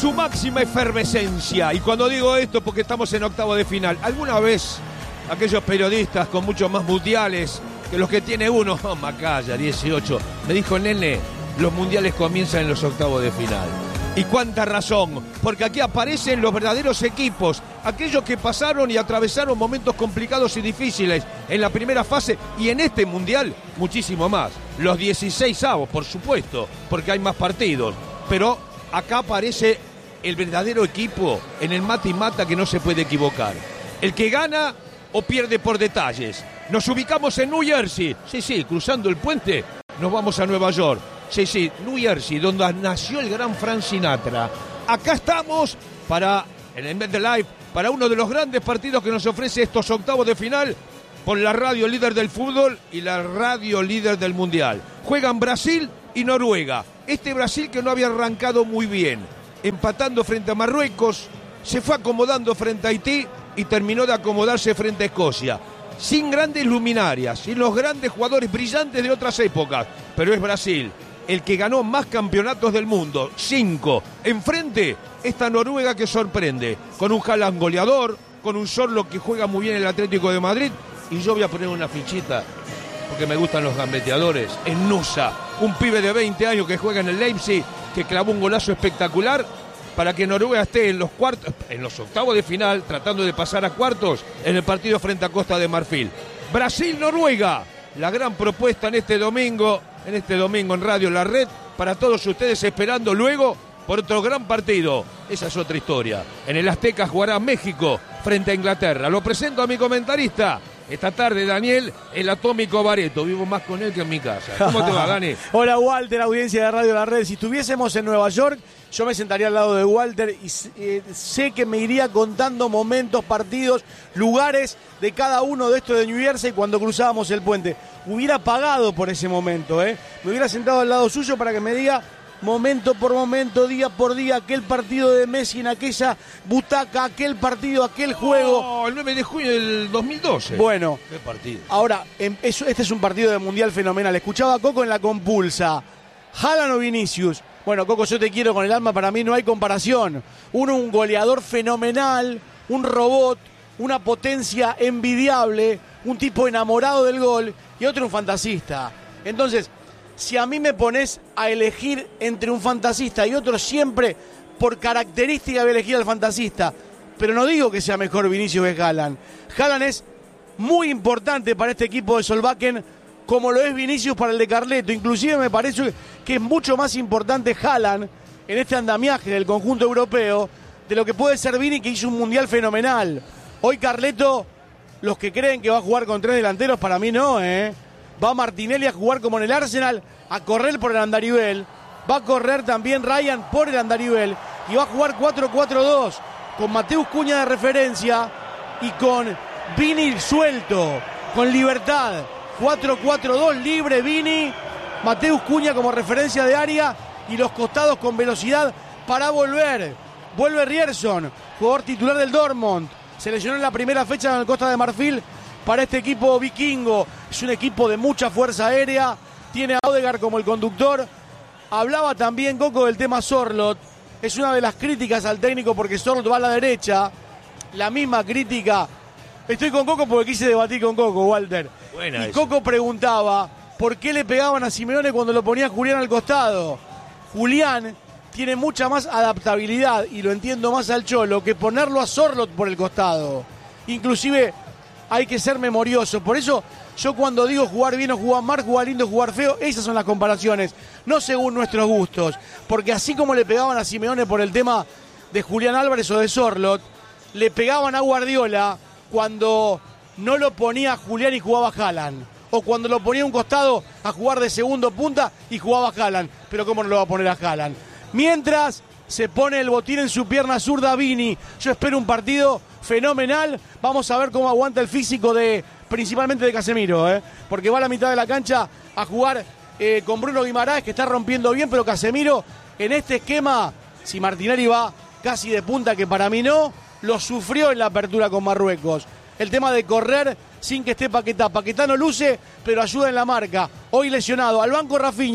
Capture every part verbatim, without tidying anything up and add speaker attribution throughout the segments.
Speaker 1: su máxima efervescencia. Y cuando digo esto, porque estamos en octavo de final. ¿Alguna vez aquellos periodistas con muchos más mundiales que los que tiene uno, oh, Macaya, dieciocho, me dijo, nene, los mundiales comienzan en los octavos de final? Y cuánta razón, porque aquí aparecen los verdaderos equipos, aquellos que pasaron y atravesaron momentos complicados y difíciles en la primera fase y en este mundial muchísimo más. Los dieciséis avos, por supuesto, porque hay más partidos, pero acá aparece el verdadero equipo en el mata y mata que no se puede equivocar. El que gana o pierde por detalles. Nos ubicamos en New Jersey, sí, sí, cruzando el puente, nos vamos a Nueva York. Sí, sí, New Jersey, donde nació el gran Frank Sinatra. Acá estamos para, en el MetLife, para uno de los grandes partidos que nos ofrece estos octavos de final por la radio líder del fútbol y la radio líder del mundial. Juegan Brasil y Noruega. Este Brasil que no había arrancado muy bien, empatando frente a Marruecos, se fue acomodando frente a Haití y terminó de acomodarse frente a Escocia. Sin grandes luminarias, sin los grandes jugadores brillantes de otras épocas, pero es Brasil el que ganó más campeonatos del mundo, cinco. Enfrente, esta Noruega que sorprende, con un Haaland goleador, con un Sorlo que juega muy bien el Atlético de Madrid. Y yo voy a poner una fichita, porque me gustan los gambeteadores, en Nusa, un pibe de veinte años que juega en el Leipzig, que clavó un golazo espectacular, para que Noruega esté en los cuartos, en los octavos de final, tratando de pasar a cuartos, en el partido frente a Costa de Marfil. Brasil-Noruega, la gran propuesta en este domingo, en este domingo en Radio La Red, para todos ustedes, esperando luego por otro gran partido. Esa es otra historia. En el Azteca jugará México frente a Inglaterra. Lo presento a mi comentarista esta tarde, Daniel, el Atómico Bareto. Vivo más con él que en mi casa. ¿Cómo te va, Dani?
Speaker 2: Hola, Walter, audiencia de Radio La Red. Si estuviésemos en Nueva York, yo me sentaría al lado de Walter y eh, sé que me iría contando momentos, partidos, lugares de cada uno de estos de New Jersey cuando cruzábamos el puente. Hubiera pagado por ese momento, ¿eh? Me hubiera sentado al lado suyo para que me diga momento por momento, día por día, aquel partido de Messi en aquella butaca, aquel partido, aquel juego.
Speaker 1: Oh, el nueve de junio del dos mil doce.
Speaker 2: Bueno,
Speaker 1: qué partido.
Speaker 2: Ahora, este es un partido de mundial fenomenal. Escuchaba a Coco en la compulsa. Haaland o Vinicius. Bueno, Coco, yo te quiero con el alma, para mí no hay comparación. Uno, un goleador fenomenal, un robot, una potencia envidiable, un tipo enamorado del gol, y otro un fantasista. Entonces, si a mí me pones a elegir entre un fantasista y otro, siempre por característica voy a elegir al fantasista. Pero no digo que sea mejor Vinicius que Haaland. Haaland es muy importante para este equipo de Solbakken, como lo es Vinicius para el de Carleto. Inclusive me parece que es mucho más importante Haaland en este andamiaje del conjunto europeo de lo que puede ser Vini, que hizo un mundial fenomenal. Hoy Carleto, los que creen que va a jugar con tres delanteros, para mí no, ¿eh? Va Martinelli a jugar como en el Arsenal, a correr por el andarivel. Va a correr también Ryan por el andarivel. Y va a jugar cuatro cuatro dos, con Mateus Cunha de referencia y con Vini suelto, con libertad. cuatro cuatro dos, libre Vini, Mateus Cunha como referencia de área y los costados con velocidad para volver. Vuelve Rierson, jugador titular del Dortmund. Se lesionó en la primera fecha en el Costa de Marfil para este equipo vikingo. Es un equipo de mucha fuerza aérea. Tiene a Odegaard como el conductor. Hablaba también Coco del tema Sorloth. Es una de las críticas al técnico porque Sorloth va a la derecha. La misma crítica. Estoy con Coco porque quise debatir con Coco, Walter.
Speaker 1: Buena
Speaker 2: y Coco preguntaba por qué le pegaban a Simeone cuando lo ponía Julián al costado. Julián tiene mucha más adaptabilidad, y lo entiendo más al Cholo, que ponerlo a Sorloth por el costado. Inclusive hay que ser memorioso. Por eso yo cuando digo jugar bien o jugar mal, jugar lindo o jugar feo, esas son las comparaciones, no según nuestros gustos. Porque así como le pegaban a Simeone por el tema de Julián Álvarez o de Sorloth, le pegaban a Guardiola cuando no lo ponía a Julián y jugaba Haaland, o cuando lo ponía a un costado a jugar de segundo punta y jugaba Haaland. Pero ¿cómo no lo va a poner a Haaland? Mientras se pone el botín en su pierna zurda Vini. Yo espero un partido fenomenal. Vamos a ver cómo aguanta el físico de, principalmente de Casemiro, ¿eh? Porque va a la mitad de la cancha a jugar eh, con Bruno Guimaraes, que está rompiendo bien, pero Casemiro en este esquema, si Martinelli va casi de punta, que para mí no, lo sufrió en la apertura con Marruecos. El tema de correr sin que esté Paquetá. Paquetá no luce, pero ayuda en la marca. Hoy lesionado. Al banco Rafinha.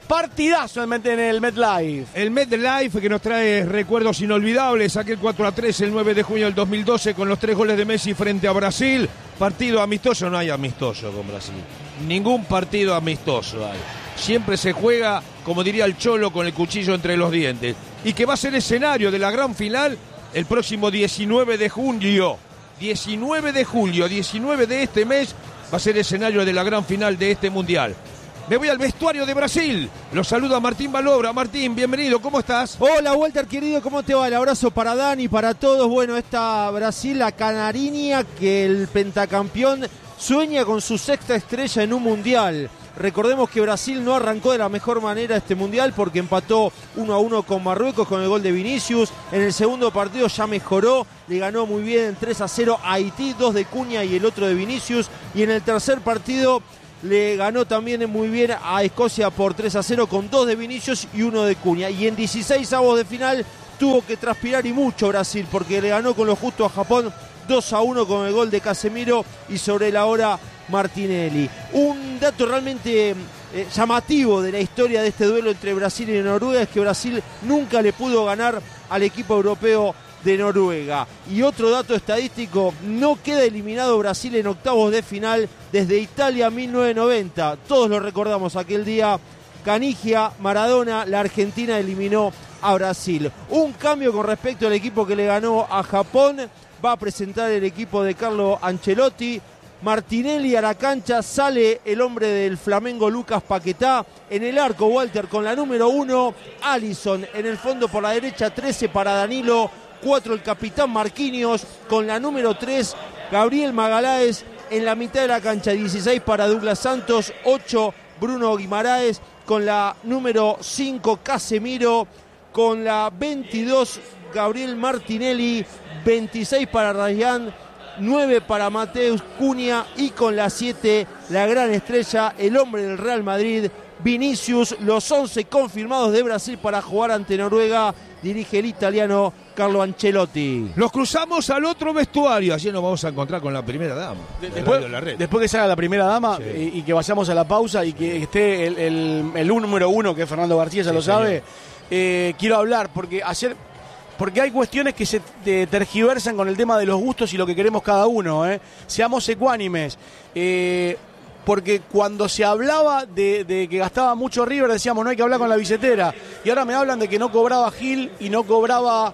Speaker 2: Partidazo en el MetLife.
Speaker 1: El MetLife que nos trae recuerdos inolvidables. Aquel cuatro a tres el nueve de junio del dos mil doce con los tres goles de Messi frente a Brasil. Partido amistoso, no hay amistoso con Brasil. Ningún partido amistoso hay. Siempre se juega, como diría el Cholo, con el cuchillo entre los dientes. Y que va a ser escenario de la gran final el próximo diecinueve de julio. diecinueve de julio, diecinueve de este mes, va a ser escenario de la gran final de este mundial. Me voy al vestuario de Brasil. Los saludo a Martín Balobra. Martín, bienvenido, ¿cómo estás?
Speaker 3: Hola, Walter, querido, ¿cómo te va? El abrazo para Dani, para todos. Bueno, esta Brasil, la canariña, que el pentacampeón sueña con su sexta estrella en un mundial. Recordemos que Brasil no arrancó de la mejor manera este mundial porque empató uno a uno con Marruecos con el gol de Vinicius. En el segundo partido ya mejoró, le ganó muy bien tres a cero a Haití, dos de Cunha y el otro de Vinicius. Y en el tercer partido le ganó también muy bien a Escocia por tres a cero con dos de Vinicius y uno de Cunha. Y en dieciséis avos de final tuvo que transpirar y mucho Brasil porque le ganó con lo justo a Japón dos a uno con el gol de Casemiro y sobre la hora Martinelli. Un dato realmente eh, llamativo de la historia de este duelo entre Brasil y Noruega es que Brasil nunca le pudo ganar al equipo europeo de Noruega. Y otro dato estadístico, no queda eliminado Brasil en octavos de final desde Italia mil novecientos noventa. Todos lo recordamos aquel día. Canigia, Maradona, la Argentina eliminó a Brasil. Un cambio con respecto al equipo que le ganó a Japón. Va a presentar el equipo de Carlo Ancelotti. Martinelli a la cancha, sale el hombre del Flamengo Lucas Paquetá. En el arco, Walter, con la número uno, Alisson. En el fondo por la derecha, trece para Danilo. cuatro el capitán Marquinhos. Con la número tres, Gabriel Magalhães. En la mitad de la cancha, dieciséis para Douglas Santos. ocho, Bruno Guimaraes. Con la número cinco, Casemiro. Con la veintidós, Gabriel Martinelli. veintiséis para Ryan. nueve para Mateus Cunha y con la siete, la gran estrella, el hombre del Real Madrid, Vinicius. Los once confirmados de Brasil para jugar ante Noruega, dirige el italiano Carlo Ancelotti.
Speaker 1: Los cruzamos al otro vestuario, así nos vamos a encontrar con la primera dama.
Speaker 2: De, después, de la red. después que salga la primera dama, sí, y, y que vayamos a la pausa y que esté el, el, el número uno, que es Fernando García, ya sí, lo sabe, eh, quiero hablar porque ayer... Porque hay cuestiones que se te tergiversan con el tema de los gustos y lo que queremos cada uno, ¿eh? Seamos ecuánimes. Eh, porque cuando se hablaba de, de que gastaba mucho River, decíamos no hay que hablar con la billetera. Y ahora me hablan de que no cobraba Gil y no cobraba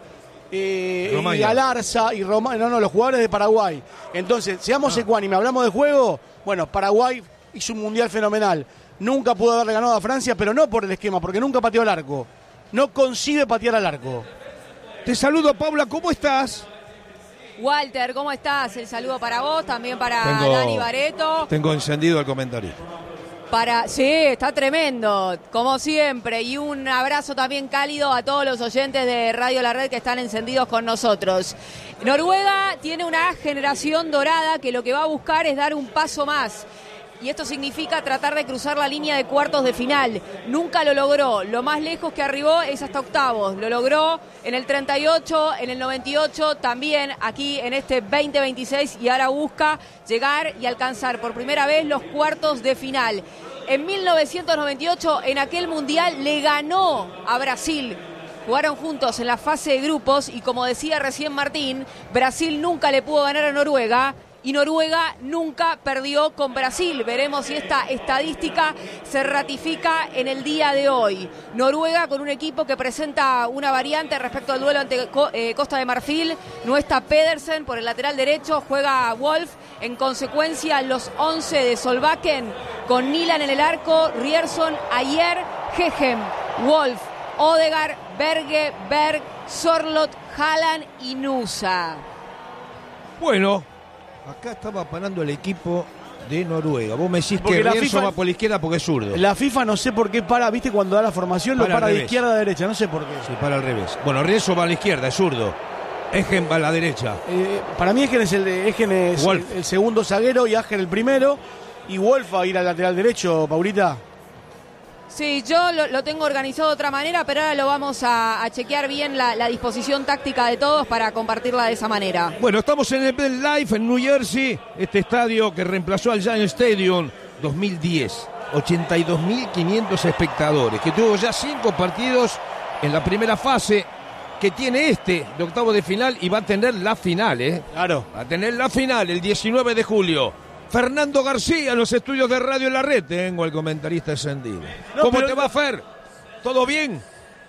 Speaker 2: eh, Galarza y Roma, no, no, los jugadores de Paraguay. Entonces, seamos ah. ecuánimes, hablamos de juego. Bueno, Paraguay hizo un mundial fenomenal. Nunca pudo haberle ganado a Francia, pero no por el esquema, porque nunca pateó al arco. No consigue patear al arco.
Speaker 1: Te saludo, Paula, ¿cómo estás?
Speaker 4: Walter, ¿cómo estás? El saludo para vos, también para
Speaker 1: tengo,
Speaker 4: Dani Bareto.
Speaker 1: Tengo encendido el comentario.
Speaker 4: Para, sí, está tremendo, como siempre. Y un abrazo también cálido a todos los oyentes de Radio La Red que están encendidos con nosotros. Noruega tiene una generación dorada que lo que va a buscar es dar un paso más. Y esto significa tratar de cruzar la línea de cuartos de final. Nunca lo logró. Lo más lejos que arribó es hasta octavos. Lo logró en el treinta y ocho, en el noventa y ocho, también aquí en este veinte veintiséis. Y ahora busca llegar y alcanzar por primera vez los cuartos de final. En mil novecientos noventa y ocho, en aquel mundial, le ganó a Brasil. Jugaron juntos en la fase de grupos y como decía recién Martín, Brasil nunca le pudo ganar a Noruega. Y Noruega nunca perdió con Brasil. Veremos si esta estadística se ratifica en el día de hoy. Noruega con un equipo que presenta una variante respecto al duelo ante eh, Costa de Marfil. No está Pedersen por el lateral derecho, juega Wolf. En consecuencia, los once de Solbakken con Nilan en el arco, Rierson, Ayer, Gegem, Wolf, Odegaard, Berge, Berg, Sorloth, Haaland y Nusa.
Speaker 1: Bueno, acá estaba parando el equipo de Noruega. Vos me decís
Speaker 2: porque
Speaker 1: que Rierson va por la izquierda porque es zurdo.
Speaker 2: La FIFA no sé por qué para, viste, cuando da la formación para lo para de izquierda a derecha, no sé por qué.
Speaker 1: Sí, para al revés. Bueno, Rierson va a la izquierda, es zurdo. Egen va a la derecha.
Speaker 2: Eh, para mí Egen es, el, Egen es el, el segundo zaguero y Ager el primero. Y Wolf va a ir al lateral derecho, Paulita.
Speaker 4: Sí, yo lo, lo tengo organizado de otra manera, pero ahora lo vamos a, a chequear bien la, la disposición táctica de todos para compartirla de esa manera.
Speaker 1: Bueno, estamos en el MetLife en New Jersey, este estadio que reemplazó al Giant Stadium dos mil diez. ochenta y dos mil quinientos espectadores, que tuvo ya cinco partidos en la primera fase, que tiene este de octavo de final y va a tener la final, ¿eh?
Speaker 2: Claro.
Speaker 1: Va a tener la final el diecinueve de julio. Fernando García en los estudios de Radio La Red. Tengo el comentarista encendido.
Speaker 5: No,
Speaker 1: ¿Cómo
Speaker 5: pero...
Speaker 1: te va, Fer? ¿Todo bien?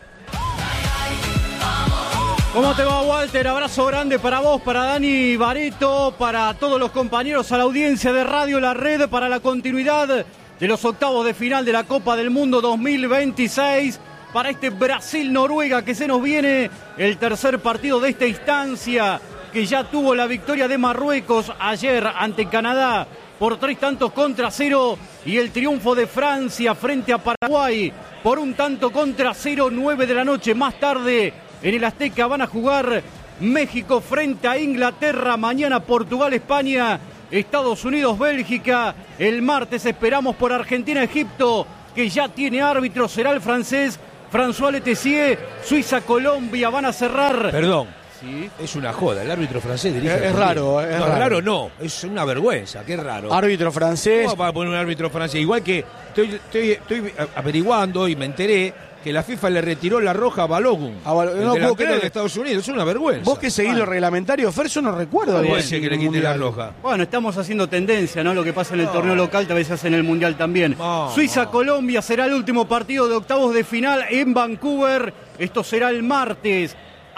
Speaker 5: ¿Cómo te va, Walter? Abrazo grande para vos, para Dani Bareto, para todos los compañeros, a la audiencia de Radio La Red, para la continuidad de los octavos de final de la Copa del Mundo dos mil veintiséis, para este Brasil-Noruega que se nos viene, el tercer partido de esta instancia, que ya tuvo la victoria de Marruecos ayer ante Canadá por tres tantos contra cero, y el triunfo de Francia frente a Paraguay por un tanto contra cero. Nueve de la noche más tarde en el Azteca van a jugar México frente a Inglaterra, mañana Portugal, España, Estados Unidos, Bélgica. El martes esperamos por Argentina, Egipto, que ya tiene árbitro, será el francés François Letessier. Suiza, Colombia van a cerrar.
Speaker 1: Perdón.
Speaker 5: Sí.
Speaker 1: Es una joda, el árbitro francés dirige.
Speaker 2: Es, es raro, es
Speaker 1: no,
Speaker 2: raro.
Speaker 1: raro no, es una vergüenza, qué raro.
Speaker 2: Árbitro francés.
Speaker 1: ¿Cómo va a poner un árbitro francés? Igual que estoy, estoy, estoy averiguando y me enteré que la FIFA le retiró la roja a Balogun,
Speaker 2: A Balo-
Speaker 1: el
Speaker 2: no,
Speaker 1: delantero
Speaker 2: ¿puedo creer?
Speaker 1: de Estados Unidos. Es una vergüenza.
Speaker 2: Vos que seguís lo reglamentario, Fer, yo no recuerdo.
Speaker 1: ¿Cómo
Speaker 2: bien
Speaker 1: dice que le
Speaker 2: el
Speaker 1: quite la
Speaker 2: Mundial.
Speaker 1: roja?
Speaker 5: Bueno, estamos haciendo tendencia, ¿no? Lo que pasa en el
Speaker 1: No.
Speaker 5: torneo local, tal vez se hace en el Mundial también.
Speaker 1: No,
Speaker 5: Suiza-Colombia será el último partido de octavos de final en Vancouver. Esto será el martes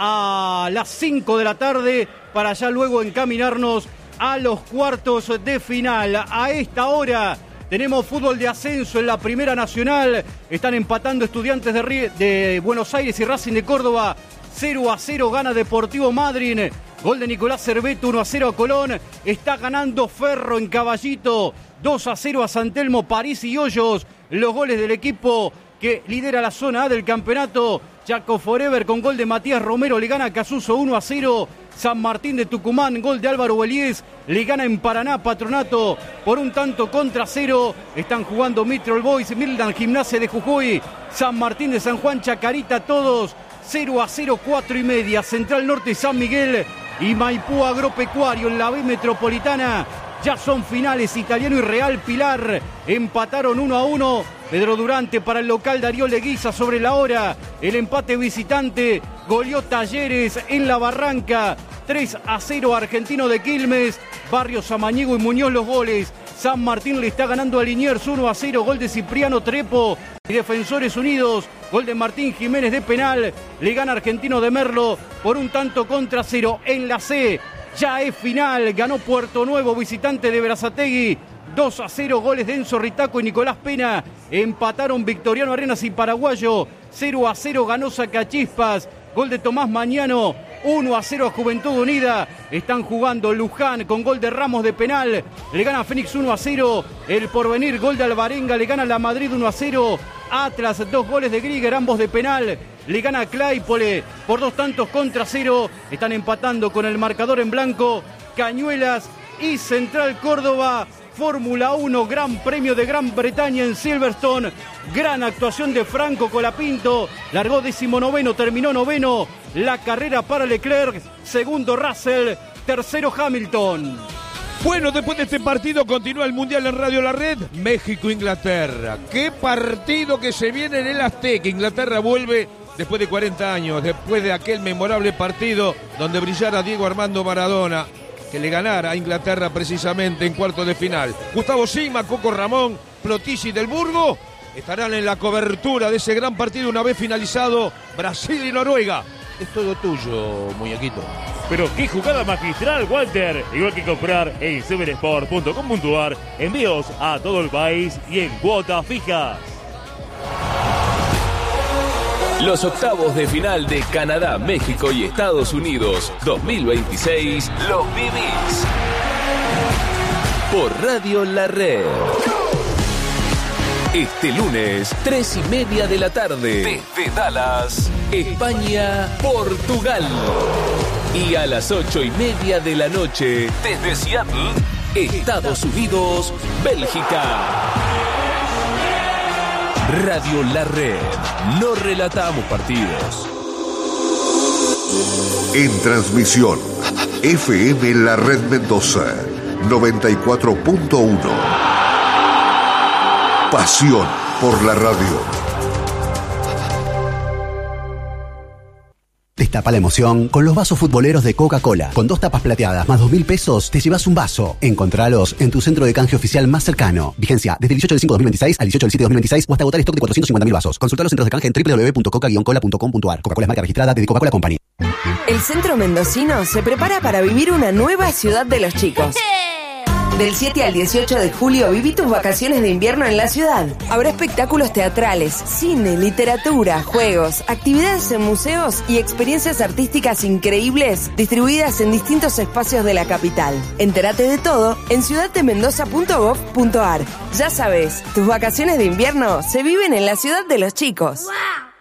Speaker 5: a las cinco de la tarde, para ya luego encaminarnos a los cuartos de final. A esta hora tenemos fútbol de ascenso en la Primera Nacional. Están empatando Estudiantes de, Rie- de Buenos Aires y Racing de Córdoba. cero a cero gana Deportivo Madryn. Gol de Nicolás Cerveto, uno a cero a Colón. Está ganando Ferro en Caballito. dos a cero a San Telmo, París y Hoyos. Los goles del equipo que lidera la zona A del campeonato. Chaco Forever con gol de Matías Romero le gana a Casuso uno a cero. San Martín de Tucumán, gol de Álvaro Beliés, le gana en Paraná Patronato por un tanto contra cero. Están jugando Mitrol Boys, Mildan Gimnasia de Jujuy, San Martín de San Juan, Chacarita, todos cero a cero, cuatro y media. Central Norte, San Miguel y Maipú Agropecuario en la B Metropolitana. Ya son finales, Italiano y Real Pilar empataron uno a uno. Pedro Durante para el local, Darío Leguiza sobre la hora. El empate visitante goleó Talleres en la Barranca. tres a cero Argentino de Quilmes. Barrios, Samaniego y Muñoz los goles. San Martín le está ganando a Liniers uno a cero. Gol de Cipriano Trepo y Defensores Unidos. Gol de Martín Jiménez de penal. Le gana Argentino de Merlo por un tanto contra cero. En la C ya es final. Ganó Puerto Nuevo, visitante de Berazategui. dos a cero, goles de Enzo Ritaco y Nicolás Pena. Empataron Victoriano Arenas y Paraguayo. cero a cero ganó Sacachispas. Gol de Tomás Mañano. uno a cero a Juventud Unida. Están jugando Luján con gol de Ramos de penal. Le gana Fénix uno a cero. El Porvenir, gol de Alvarenga. Le gana la Madrid uno a cero. Atlas, dos goles de Grieger, ambos de penal. Le gana Claypole por dos tantos contra cero. Están empatando con el marcador en blanco Cañuelas y Central Córdoba. Fórmula uno, Gran Premio de Gran Bretaña en Silverstone. Gran actuación de Franco Colapinto. Largó decimonoveno, terminó noveno. La carrera para Leclerc. Segundo Russell. Tercero Hamilton.
Speaker 1: Bueno, después de este partido continúa el Mundial en Radio La Red. México-Inglaterra. Qué partido que se viene en el Azteca. Inglaterra vuelve después de cuarenta años, después de aquel memorable partido donde brillara Diego Armando Maradona, que le ganara a Inglaterra precisamente en cuartos de final. Gustavo Sima, Coco Ramón, Plotisi del Burgo estarán en la cobertura de ese gran partido una vez finalizado Brasil y Noruega. Es todo tuyo, muñequito.
Speaker 6: Pero qué jugada magistral, Walter. Igual que comprar en seven sport punto com punto a r, envíos a todo el país y en cuotas fijas.
Speaker 7: Los octavos de final de Canadá, México y Estados Unidos dos mil veintiséis los vivís por Radio La Red. Este lunes, tres y media de la tarde, desde Dallas, España, Portugal. Y a las ocho y media de la noche, desde Seattle, Estados Unidos, Bélgica. Radio La Red. No relatamos partidos.
Speaker 8: En transmisión, F M La Red Mendoza, noventa y cuatro punto uno. Pasión por la radio.
Speaker 9: Destapa la emoción con los vasos futboleros de Coca-Cola. Con dos tapas plateadas más dos mil pesos, te llevas un vaso. Encontralos en tu centro de canje oficial más cercano. Vigencia desde el dieciocho del cinco de dos mil veintiséis al dieciocho del siete de dos mil veintiséis o hasta agotar stock de cuatrocientos cincuenta mil vasos. Consulta los centros de canje en doble u doble u doble u punto coca guion cola punto com punto a r. Coca-Cola es marca registrada de The Coca-Cola Company.
Speaker 10: El Centro Mendocino se prepara para vivir una nueva ciudad de los chicos. Del siete al dieciocho de julio viví tus vacaciones de invierno en la ciudad. Habrá espectáculos teatrales, cine, literatura, juegos, actividades en museos y experiencias artísticas increíbles distribuidas en distintos espacios de la capital. Entérate de todo en ciudad de mendoza punto gob punto a r. Ya sabes, tus vacaciones de invierno se viven en la ciudad de los chicos. ¡Wow!